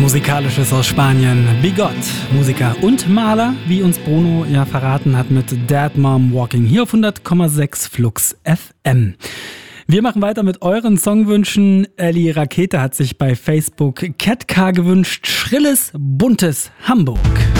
Musikalisches aus Spanien. Bigot, Musiker und Maler, wie uns Bruno ja verraten hat mit Dead Mom Walking, hier auf 100,6 Flux FM. Wir machen weiter mit euren Songwünschen. Ellie Rakete hat sich bei Facebook Cat Car gewünscht, schrilles, buntes Hamburg.